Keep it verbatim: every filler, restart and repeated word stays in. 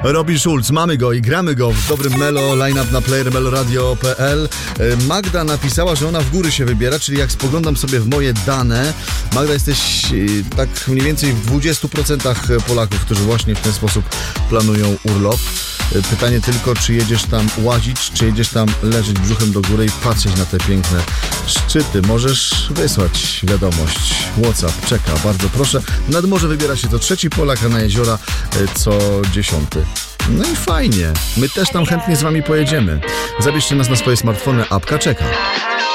Robi Schulz, mamy go i gramy go w dobrym Melo, line-up na player meloradio kropka p l. Magda napisała, że ona w góry się wybiera, czyli jak spoglądam sobie w moje dane, Magda, jesteś tak mniej więcej w dwudziestu procentach Polaków, którzy właśnie w ten sposób planują urlop. Pytanie tylko, czy jedziesz tam łazić, czy jedziesz tam leżeć brzuchem do góry i patrzeć na te piękne szczyty. Możesz wysłać wiadomość. WhatsApp czeka, bardzo proszę. Nad morze wybiera się co trzeci Polak, a na jeziora co dziesiąty. No i fajnie. My też tam chętnie z wami pojedziemy. Zabierzcie nas na swoje smartfony, apka czeka.